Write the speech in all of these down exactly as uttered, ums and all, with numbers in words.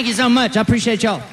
Thank you so much. I appreciate y'all.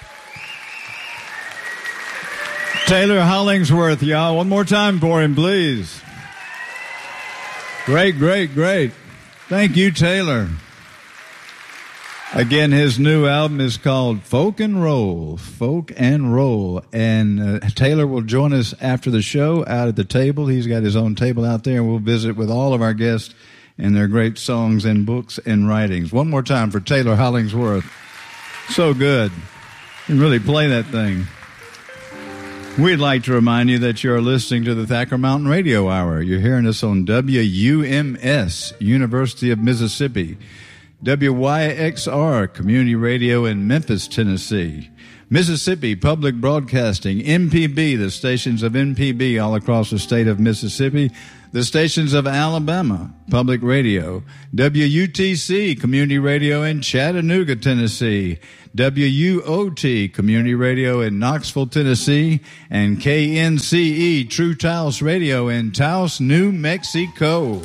Taylor Hollingsworth, y'all. One more time for him, please. Great, great, great. Thank you, Taylor. Again, his new album is called Folk and Roll, Folk and Roll. And uh, Taylor will join us after the show out at the table. He's got his own table out there, and we'll visit with all of our guests and their great songs and books and writings. One more time for Taylor Hollingsworth. So good. You can really play that thing. We'd like to remind you that you're listening to the Thacker Mountain Radio Hour. You're hearing us on W U M S, University of Mississippi. W Y X R, Community Radio in Memphis, Tennessee. Mississippi Public Broadcasting, M P B, the stations of M P B all across the state of Mississippi. The stations of Alabama Public Radio. W U T C, Community Radio in Chattanooga, Tennessee. W U O T, Community Radio in Knoxville, Tennessee. And K N C E, True Taos Radio in Taos, New Mexico.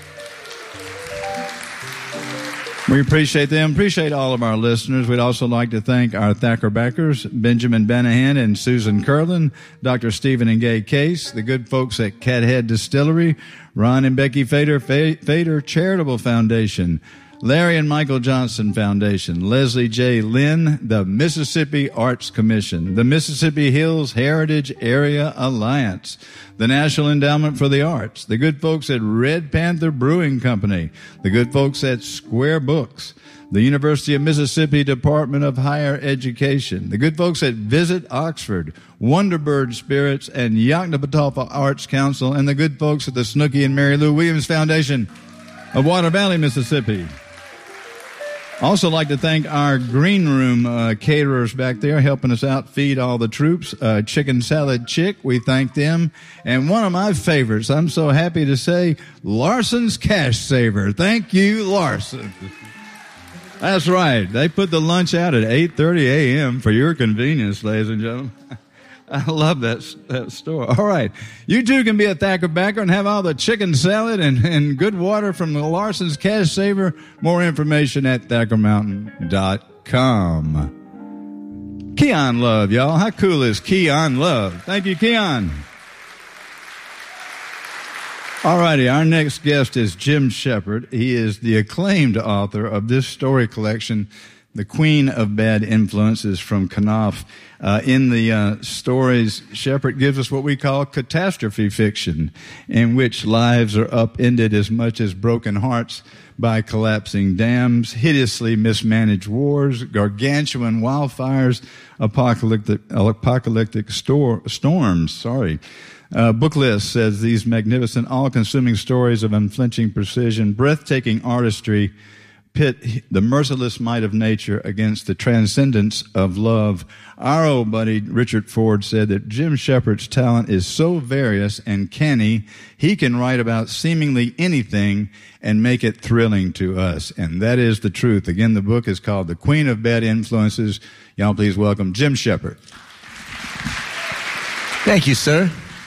We appreciate them, appreciate all of our listeners. We'd also like to thank our Thacker backers, Benjamin Banahan and Susan Curlin, Doctor Stephen and Gay Case, the good folks at Cathead Distillery, Ron and Becky Fader, Fader Charitable Foundation, Larry and Michael Johnson Foundation, Leslie J. Lynn, the Mississippi Arts Commission, the Mississippi Hills Heritage Area Alliance, the National Endowment for the Arts, the good folks at Red Panther Brewing Company, the good folks at Square Books, the University of Mississippi Department of Higher Education, the good folks at Visit Oxford, Wonderbird Spirits, and Yoknapatawpha Arts Council, and the good folks at the Snooki and Mary Lou Williams Foundation of Water Valley, Mississippi. Also like to thank our green room uh, caterers back there helping us out feed all the troops. Uh, Chicken Salad Chick, we thank them. And one of my favorites, I'm so happy to say, Larson's Cash Saver. Thank you, Larson. That's right. They put the lunch out at eight thirty a.m. for your convenience, ladies and gentlemen. I love that that store. All right. You too can be a Thacker backer and have all the chicken salad and, and good water from the Larson's Cash Saver. More information at thacker mountain dot com. Keon Love, y'all. How cool is Keon Love? Thank you, Keon. All righty. Our next guest is Jim Shepard. He is the acclaimed author of this story collection, The Queen of Bad Influences, from Knopf. Uh, in the uh, stories, Shepard gives us what we call catastrophe fiction, in which lives are upended as much as broken hearts by collapsing dams, hideously mismanaged wars, gargantuan wildfires, apocalyptic, apocalyptic stor- storms. Sorry. Uh, Booklist says these magnificent, all-consuming stories of unflinching precision, breathtaking artistry, pit the merciless might of nature against the transcendence of love. Our old buddy Richard Ford said that Jim Shepard's talent is so various and canny, he can write about seemingly anything and make it thrilling to us. And that is the truth. Again, the book is called The Queen of Bad Influences. Y'all please welcome Jim Shepard. Thank you, sir.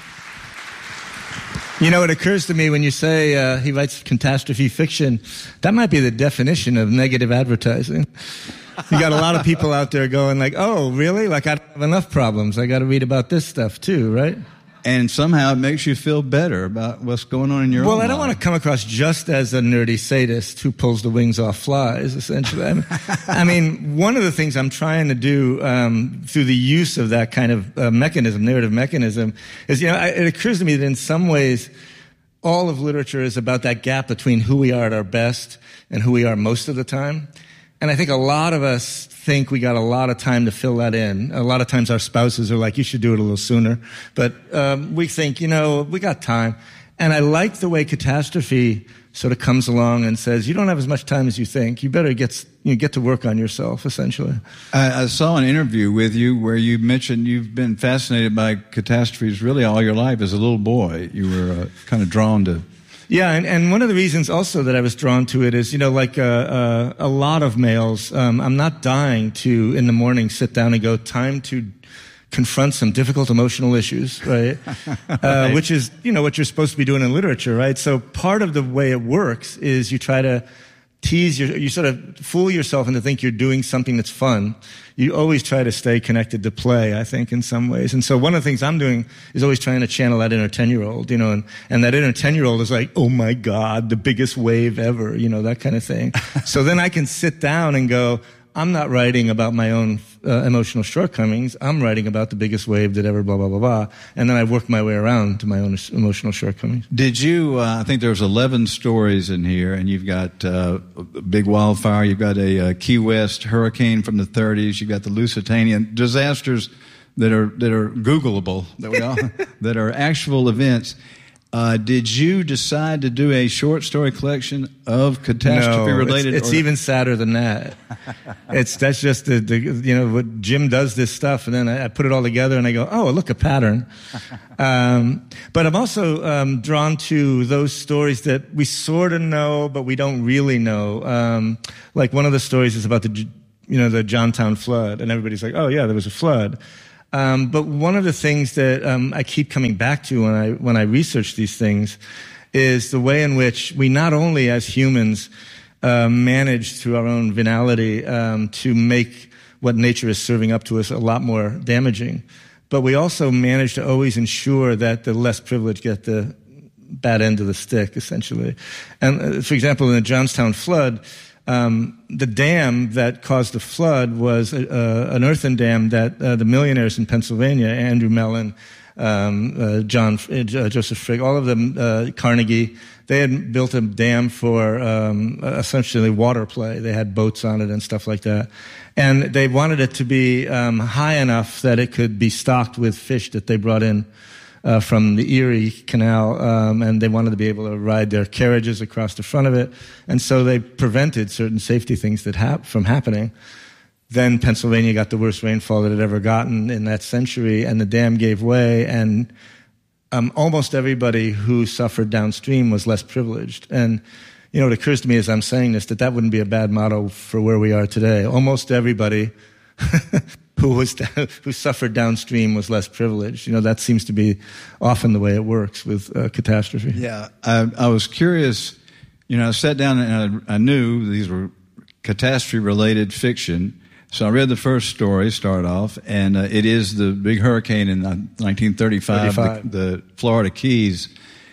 You know, it occurs to me when you say uh, he writes catastrophe fiction, that might be the definition of negative advertising. You got a lot of people out there going like, oh, really? Like, I don't have enough problems. I got to read about this stuff too, right? And somehow it makes you feel better about what's going on in your well, own life. Well, I don't want to come across just as a nerdy sadist who pulls the wings off flies, essentially. I mean, I mean one of the things I'm trying to do um, through the use of that kind of uh, mechanism, narrative mechanism, is, you know, I, it occurs to me that in some ways, all of literature is about that gap between who we are at our best and who we are most of the time. And I think a lot of us think we got a lot of time to fill that in. A lot of times our spouses are like, you should do it a little sooner. But um, we think, you know, we got time. And I like the way catastrophe sort of comes along and says, you don't have as much time as you think. You better get you know, get to work on yourself, essentially. I, I saw an interview with you where you mentioned you've been fascinated by catastrophes really all your life. As a little boy, you were uh, kind of drawn to... Yeah, and, and one of the reasons also that I was drawn to it is, you know, like uh, uh, a lot of males, um, I'm not dying to, in the morning, sit down and go, time to confront some difficult emotional issues, right? right. Uh, which is, you know, what you're supposed to be doing in literature, right? So part of the way it works is you try to tease your, you sort of fool yourself into think you're doing something that's fun. You always try to stay connected to play, I think, in some ways. And so one of the things I'm doing is always trying to channel that inner ten-year-old, you know, and, and that inner ten-year-old is like, oh my God, the biggest wave ever, you know, that kind of thing. So then I can sit down and go, I'm not writing about my own uh, emotional shortcomings. I'm writing about the biggest wave that ever, blah, blah, blah, blah. And then I work my way around to my own emotional shortcomings. Did you, uh, I think there's eleven stories in here, and you've got uh, a big wildfire, you've got a, a Key West hurricane from the thirties, you've got the Lusitania, disasters that are that are Googleable, that, we all, that are actual events. Uh, did you decide to do a short story collection of catastrophe-related? No, it's, it's even sadder than that. It's that's just the, the you know what Jim does this stuff, and then I, I put it all together, and I go, oh, look, a pattern. Um, but I'm also um, drawn to those stories that we sort of know, but we don't really know. Um, like one of the stories is about the you know the Johnstown flood, and everybody's like, oh yeah, there was a flood. Um, but one of the things that um, I keep coming back to when I when I research these things is the way in which we not only as humans uh, manage through our own venality um, to make what nature is serving up to us a lot more damaging, but we also manage to always ensure that the less privileged get the bad end of the stick, essentially. And uh, for example, in the Johnstown flood, Um, the dam that caused the flood was uh, an earthen dam that uh, the millionaires in Pennsylvania, Andrew Mellon, um, uh, John, uh, Joseph Frigg, all of them, uh, Carnegie, they had built a dam for um, essentially water play. They had boats on it and stuff like that. And they wanted it to be um, high enough that it could be stocked with fish that they brought in Uh, from the Erie Canal, um, and they wanted to be able to ride their carriages across the front of it, and so they prevented certain safety things that hap- from happening. Then Pennsylvania got the worst rainfall that it had ever gotten in that century, and the dam gave way, and um, almost everybody who suffered downstream was less privileged. And you know, it occurs to me as I'm saying this that that wouldn't be a bad motto for where we are today. Almost everybody who was who suffered downstream was less privileged. You know, that seems to be often the way it works with uh, catastrophe. Yeah, I, I was curious. You know, I sat down and I, I knew these were catastrophe-related fiction. So I read the first story, start off, and uh, it is the big hurricane in nineteen thirty-five, the, the Florida Keys.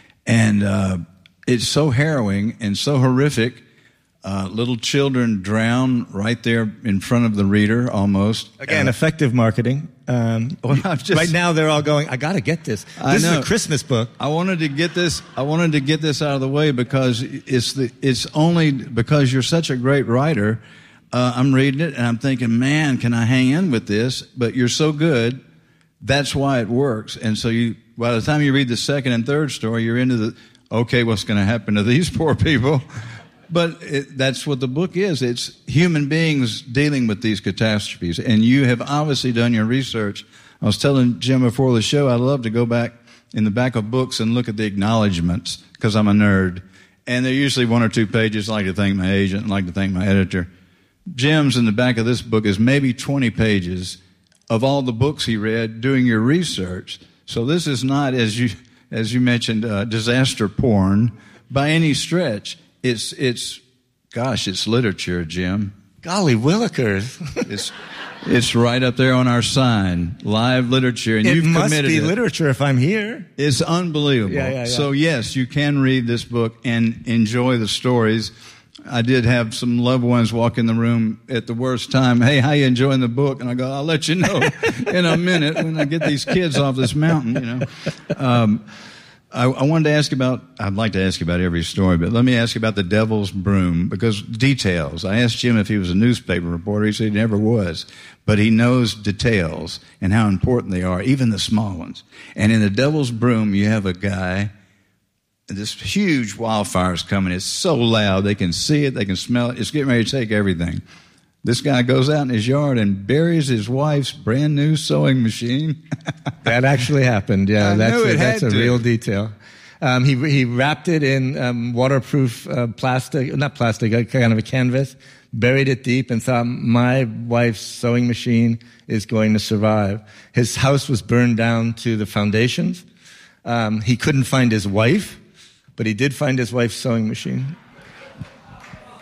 And uh, it's so harrowing and so horrific. Uh, little children drown right there in front of the reader, almost. Again, uh, effective marketing. Um, well, just, right now, they're all going, I got to get this. This is a Christmas book. I wanted to get this. I wanted to get this out of the way because it's the. It's only because you're such a great writer. Uh, I'm reading it and I'm thinking, man, can I hang in with this? But you're so good. That's why it works. And so you, by the time you read the second and third story, you're into the, okay, what's going to happen to these poor people? But it, that's what the book is. It's human beings dealing with these catastrophes. And you have obviously done your research. I was telling Jim before the show, I love to go back in the back of books and look at the acknowledgments because I'm a nerd. And they're usually one or two pages. I like to thank my agent, I like to thank my editor. Jim's in the back of this book is maybe twenty pages of all the books he read doing your research. So this is not, as you as you mentioned, uh, disaster porn by any stretch. It's, it's, gosh, it's literature, Jim. Golly willikers. it's, it's right up there on our sign, live literature. And it you've must committed be it. literature if I'm here. It's unbelievable. Yeah, yeah, yeah. So, yes, you can read this book and enjoy the stories. I did have some loved ones walk in the room at the worst time. Hey, how you enjoying the book? And I go, I'll let you know in a minute when I get these kids off this mountain, you know. Um, I, I wanted to ask about, I'd like to ask you about every story, but let me ask you about the Devil's Broom, because details. I asked Jim if he was a newspaper reporter. He said he never was, but he knows details and how important they are, even the small ones. And in the Devil's Broom, you have a guy, this huge wildfire is coming. It's so loud. They can see it. They can smell it. It's getting ready to take everything. This guy goes out in his yard and buries his wife's brand new sewing machine. That actually happened. Yeah, I that's knew a, it that's had a to. real detail. Um, he he wrapped it in um, waterproof uh, plastic, not plastic, a kind of a canvas, buried it deep, and thought my wife's sewing machine is going to survive. His house was burned down to the foundations. Um, he couldn't find his wife, but he did find his wife's sewing machine.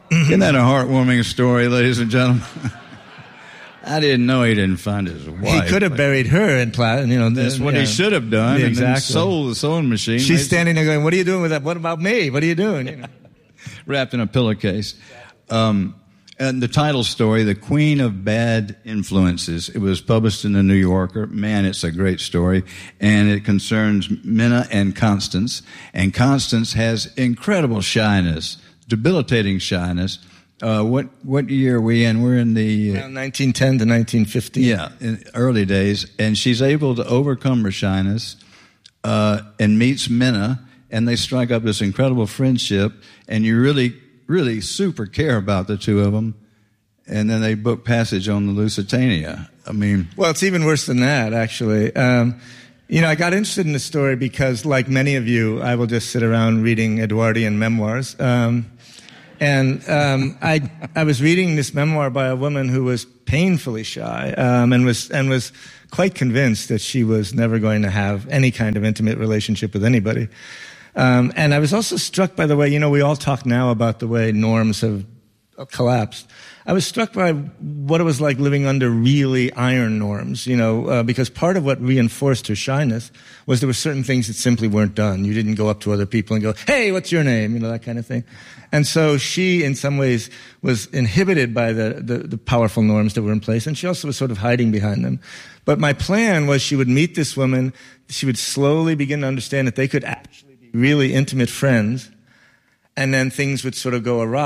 Isn't that a heartwarming story, ladies and gentlemen? I didn't know he didn't find his wife. He could have buried her in plastic. You know, that's the, what yeah. he should have done. Yeah, and exactly. then sold the sewing machine. She's standing there going, "What are you doing with that? What about me? What are you doing?" You know? Wrapped in a pillowcase. Um, and the title story, "The Queen of Bad Influences." It was published in the New Yorker. Man, it's a great story, and it concerns Minna and Constance. And Constance has incredible shyness, debilitating shyness. Uh, what what year are we in? We're in the uh, nineteen ten to nineteen fifteen. Yeah, in early days, and she's able to overcome her shyness uh, and meets Minna, and they strike up this incredible friendship. And you really, really super care about the two of them. And then they book passage on the Lusitania. I mean, well, it's even worse than that, actually. Um, you know, I got interested in the story because, like many of you, I will just sit around reading Edwardian memoirs. Um, And um, I I was reading this memoir by a woman who was painfully shy um, and was and was quite convinced that she was never going to have any kind of intimate relationship with anybody. Um, and I was also struck by the way, you know, we all talk now about the way norms have collapsed. I was struck by what it was like living under really iron norms, you know, uh, because part of what reinforced her shyness was there were certain things that simply weren't done. You didn't go up to other people and go, "Hey, what's your name?" You know, that kind of thing. And so she, in some ways, was inhibited by the, the, the powerful norms that were in place, and she also was sort of hiding behind them. But my plan was she would meet this woman, she would slowly begin to understand that they could actually be really intimate friends, and then things would sort of go awry.